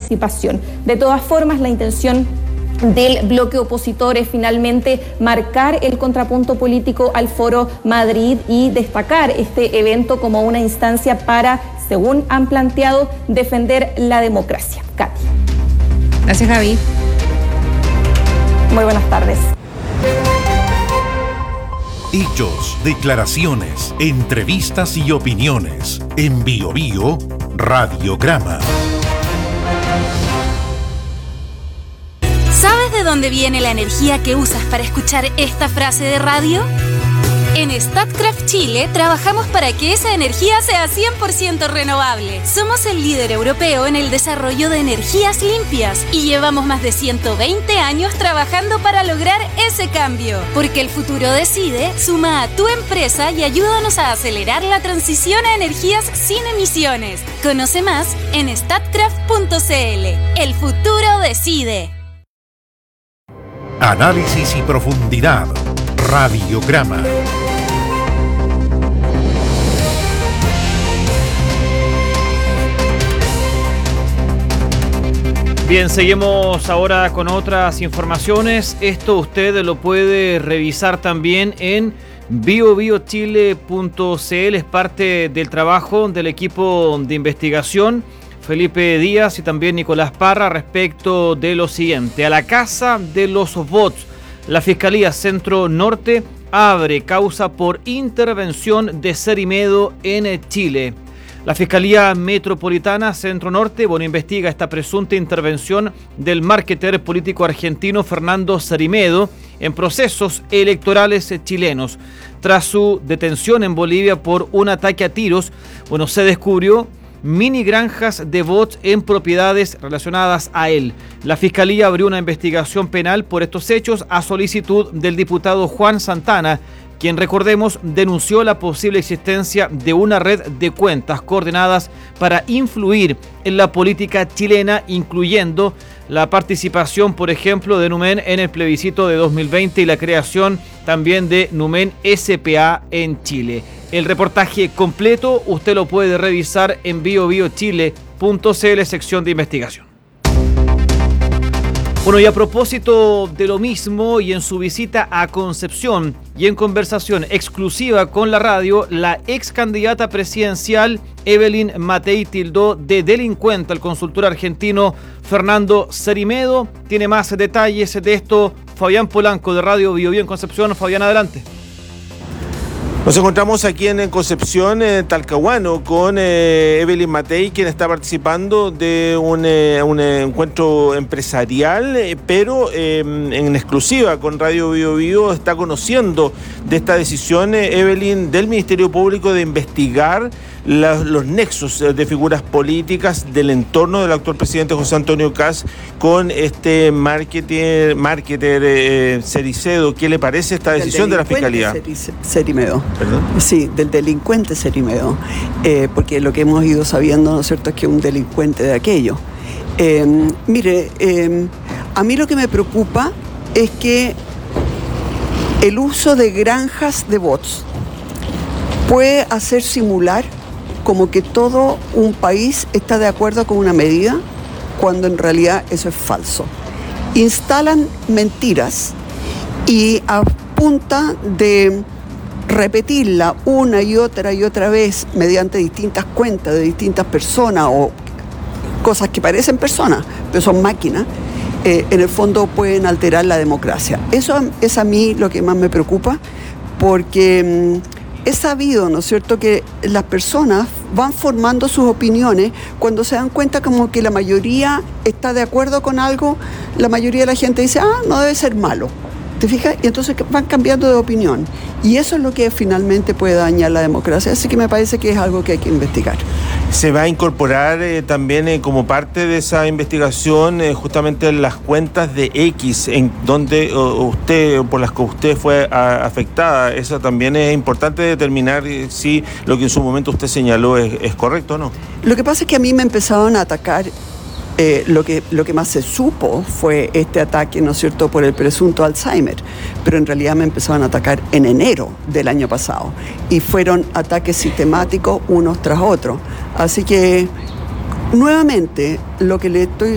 participación. De todas formas, la intención del bloque opositor es finalmente marcar el contrapunto político al Foro Madrid y destacar este evento como una instancia para, según han planteado, defender la democracia. Katy. Gracias, Gaby. Muy buenas tardes. Hechos, declaraciones, entrevistas y opiniones. En Bio Bio Radiograma. ¿Sabes de dónde viene la energía que usas para escuchar esta frase de radio? En Statkraft Chile trabajamos para que esa energía sea 100% renovable. Somos el líder europeo en el desarrollo de energías limpias y llevamos más de 120 años trabajando para lograr ese cambio. Porque el futuro decide, suma a tu empresa y ayúdanos a acelerar la transición a energías sin emisiones. Conoce más en statkraft.cl. El futuro decide. Análisis y profundidad. Radiograma. Bien, seguimos ahora con otras informaciones. Esto usted lo puede revisar también en biobiochile.cl. Es parte del trabajo del equipo de investigación Felipe Díaz y también Nicolás Parra respecto de lo siguiente. A la casa de los bots, la Fiscalía Centro Norte abre causa por intervención de Cerimedo en Chile. La Fiscalía Metropolitana Centro Norte, investiga esta presunta intervención del marketer político argentino Fernando Cerimedo en procesos electorales chilenos. Tras su detención en Bolivia por un ataque a tiros, se descubrió mini granjas de bots en propiedades relacionadas a él. La Fiscalía abrió una investigación penal por estos hechos a solicitud del diputado Juan Santana, quien, recordemos, denunció la posible existencia de una red de cuentas coordinadas para influir en la política chilena, incluyendo la participación, por ejemplo, de Numen en el plebiscito de 2020 y la creación también de Numen S.p.A. en Chile. El reportaje completo usted lo puede revisar en biobiochile.cl, sección de investigación. Y a propósito de lo mismo, y en su visita a Concepción y en conversación exclusiva con la radio, la ex candidata presidencial Evelyn Matei tildó de delincuente al consultor argentino Fernando Cerimedo. Tiene más detalles de esto Fabián Polanco de Radio Bio Bio en Concepción. Fabián, adelante. Nos encontramos aquí en Concepción, Talcahuano, con Evelyn Matei, quien está participando de un encuentro empresarial, pero en exclusiva con Radio Bio Bio está conociendo de esta decisión, Evelyn, del Ministerio Público de investigar los nexos de figuras políticas del entorno del actual presidente José Antonio Kast con este marketer Cericedo. ¿Qué le parece esta decisión de la Fiscalía? Cerimedo. ¿Perdón? Sí, del delincuente Cerimedo, porque lo que hemos ido sabiendo, ¿no es cierto?, es que es un delincuente de aquello. A mí lo que me preocupa es que el uso de granjas de bots puede hacer simular como que todo un país está de acuerdo con una medida, cuando en realidad eso es falso. Instalan mentiras y a punta de repetirla una y otra vez mediante distintas cuentas de distintas personas o cosas que parecen personas, pero son máquinas, en el fondo pueden alterar la democracia. Eso es a mí lo que más me preocupa, porque es sabido, ¿no es cierto?, que las personas van formando sus opiniones cuando se dan cuenta como que la mayoría está de acuerdo con algo, la mayoría de la gente dice, no debe ser malo. ¿Te fijas? Y entonces van cambiando de opinión. Y eso es lo que finalmente puede dañar la democracia. Así que me parece que es algo que hay que investigar. ¿Se va a incorporar también como parte de esa investigación justamente las cuentas de X, en donde por las que usted fue afectada? Eso también es importante determinar si lo que en su momento usted señaló es correcto o no. Lo que pasa es que a mí me empezaron a atacar. Lo que más se supo fue este ataque, ¿no es cierto?, por el presunto Alzheimer, pero en realidad me empezaron a atacar en enero del año pasado y fueron ataques sistemáticos unos tras otros. Así que, nuevamente, lo que le estoy